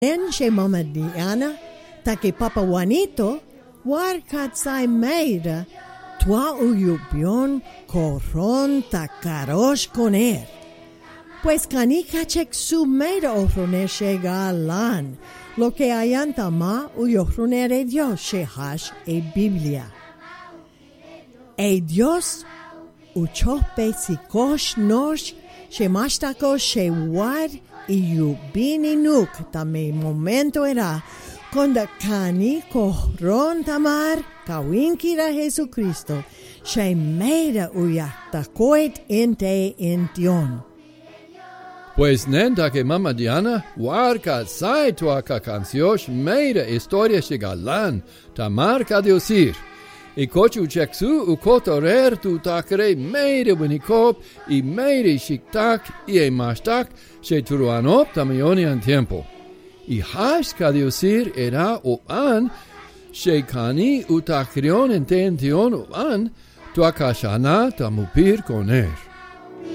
She Mama Diana, take Papa Juanito, warkat sai meira, tua uyubion coron takarosh coner. Pues canica chek su meira ofroner shega lan, lo que hayan tama uyofroner e Dios shehash e Biblia. E Dios uchope sikosh nosh shemashtako shewar y yubini nuk tame momento era cuando cani coron tamar kawinkira Jesucristo she meira uyakta koit inte intion. Pues nenta que Mama Diana warka sai tuaka canciones meira historia shigalan tamar kadiosir. E cochu cheksu u kotorer tu takre meire winikop i meire shiktak i e mashtak she turuanop tamioni an tiempo. I hash kadiosir era o an she kani u takrion ente ention o an tu akashana tamupir koner.